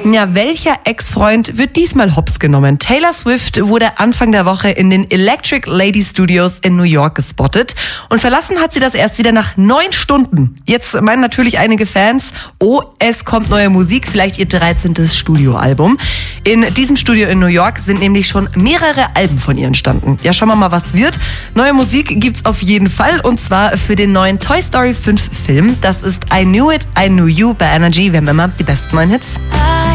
Ja, welcher Ex-Freund wird diesmal hops genommen? Taylor Swift wurde Anfang der Woche in den Electric Lady Studios in New York gespottet und verlassen hat sie das erst wieder nach 9 Stunden. Jetzt meinen natürlich einige Fans, oh, es kommt neue Musik, vielleicht ihr 13. Studioalbum. In diesem Studio in New York sind nämlich schon mehrere Alben von ihr entstanden. Ja, schauen wir mal, was wird. Neue Musik gibt's auf jeden Fall und zwar für den neuen Toy Story 5 Film. Das ist I Knew It, I Knew You bei Energy. Wir haben immer die besten neuen Hits.